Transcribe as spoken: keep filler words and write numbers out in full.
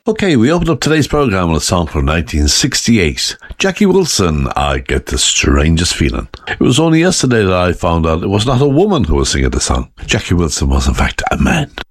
Okay, we opened up today's programme with a song from nineteen sixty-eight. Jackie Wilson, I Get the Strangest Feeling. It was only yesterday that I found out it was not a woman who was singing the song. Jackie Wilson was in fact a man.